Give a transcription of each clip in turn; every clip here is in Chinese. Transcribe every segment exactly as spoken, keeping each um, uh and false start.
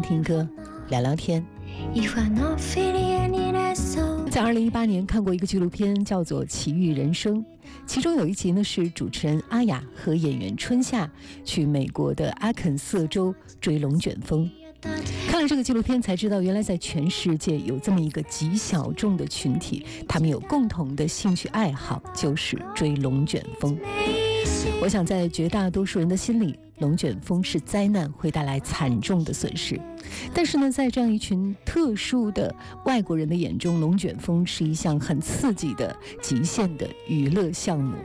听歌，聊聊天。在二零一八年看过一个纪录片，叫做《奇遇人生》，其中有一集呢是主持人阿雅和演员春夏去美国的阿肯色州追龙卷风。看了这个纪录片才知道，原来在全世界有这么一个极小众的群体，他们有共同的兴趣爱好，就是追龙卷风。我想在绝大多数人的心里，龙卷风是灾难，会带来惨重的损失。但是呢，在这样一群特殊的外国人的眼中，龙卷风是一项很刺激的极限的娱乐项目。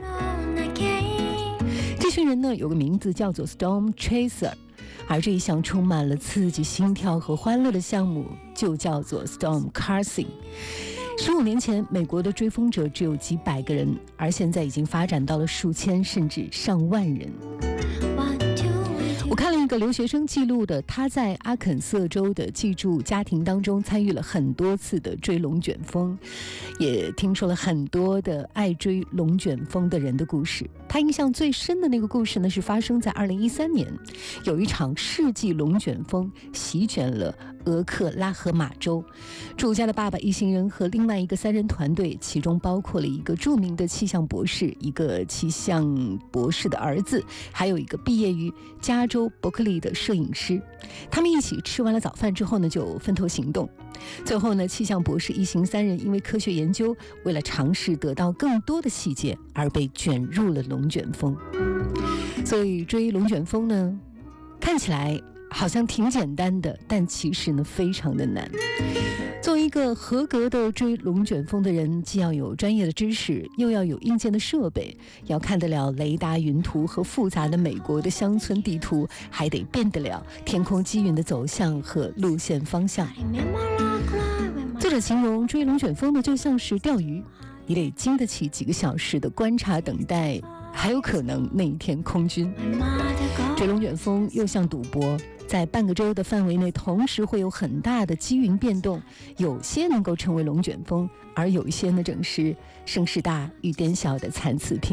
这群人呢，有个名字叫做 Storm Chaser， 而这一项充满了刺激心跳和欢乐的项目就叫做 Storm Chasing。十五年前，美国的追风者只有几百个人，而现在已经发展到了数千甚至上万人。我看了一个留学生记录的，他在阿肯色州的寄住家庭当中参与了很多次的追龙卷风，也听说了很多的爱追龙卷风的人的故事。他印象最深的那个故事呢，是发生在二零一三年，有一场世纪龙卷风席卷了俄克拉荷马州。住家的爸爸一行人和另外一个三人团队，其中包括了一个著名的气象博士，一个气象博士的儿子，还有一个毕业于加州伯克利的摄影师。他们一起吃完了早饭之后呢，就分头行动。最后呢，气象博士一行三人因为科学研究，为了尝试得到更多的细节，而被卷入了龙卷风。所以追龙卷风呢，看起来好像挺简单的，但其实呢非常的难。作为一个合格的追龙卷风的人，既要有专业的知识，又要有硬件的设备，要看得了雷达云图和复杂的美国的乡村地图，还得辨得了天空积云的走向和路线方向。作者形容追龙卷风呢，就像是钓鱼，你得经得起几个小时的观察等待，还有可能那一天空军。追龙卷风又像赌博，在半个州的范围内同时会有很大的积云变动，有些能够成为龙卷风，而有一些呢正是声势大雨点小的残次品。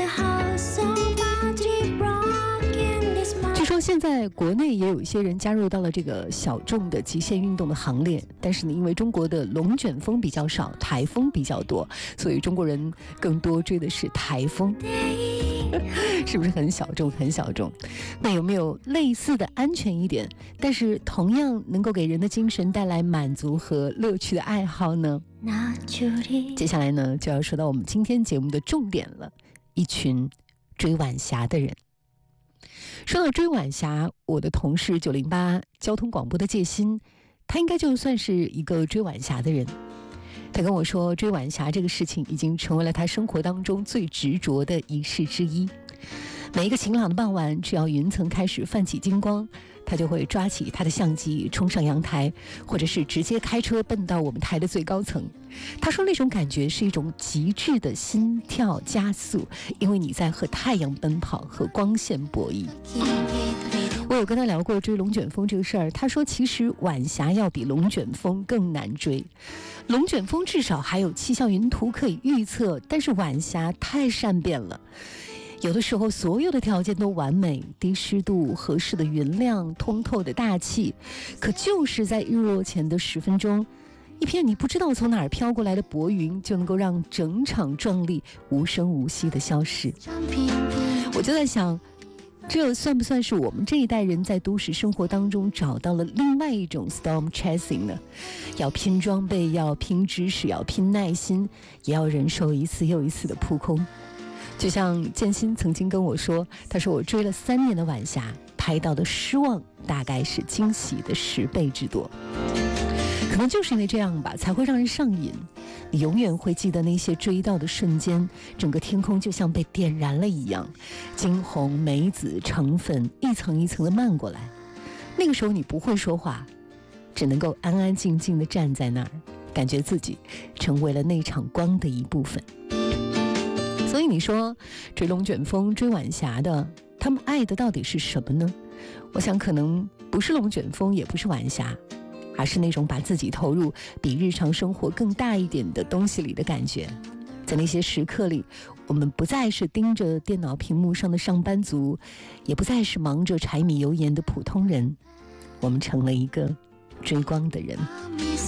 据说现在国内也有一些人加入到了这个小众的极限运动的行列，但是呢，因为中国的龙卷风比较少，台风比较多，所以中国人更多追的是台风。是不是很小众很小众？那有没有类似的安全一点，但是同样能够给人的精神带来满足和乐趣的爱好呢？接下来呢，就要说到我们今天节目的重点了，一群追晚霞的人。说到追晚霞，我的同事九零八交通广播的介欣，他应该就算是一个追晚霞的人。他跟我说，追晚霞这个事情已经成为了他生活当中最执着的仪式之一。每一个晴朗的傍晚，只要云层开始泛起金光，他就会抓起他的相机冲上阳台，或者是直接开车奔到我们台的最高层。他说那种感觉是一种极致的心跳加速，因为你在和太阳奔跑，和光线博弈。我有跟他聊过追龙卷风这个事儿，他说其实晚霞要比龙卷风更难追。龙卷风至少还有气象云图可以预测，但是晚霞太善变了。有的时候所有的条件都完美，低湿度、合适的云量、通透的大气，可就是在日落前的十分钟，一片你不知道从哪儿飘过来的薄云就能够让整场壮丽无声无息地消失。我就在想，这算不算是我们这一代人在都市生活当中找到了另外一种 storm chasing 呢？要拼装备，要拼知识，要拼耐心，也要忍受一次又一次的扑空。就像建新曾经跟我说，他说我追了三年的晚霞，拍到的失望大概是惊喜的十倍之多。可能就是因为这样吧，才会让人上瘾。你永远会记得那些追到的瞬间，整个天空就像被点燃了一样，金红、梅子、橙粉一层一层的漫过来。那个时候你不会说话，只能够安安静静地站在那儿，感觉自己成为了那场光的一部分。所以你说追龙卷风、追晚霞的，他们爱的到底是什么呢？我想可能不是龙卷风，也不是晚霞，而是那种把自己投入比日常生活更大一点的东西里的感觉。在那些时刻里，我们不再是盯着电脑屏幕上的上班族，也不再是忙着柴米油盐的普通人， 我们成了一个追光的人。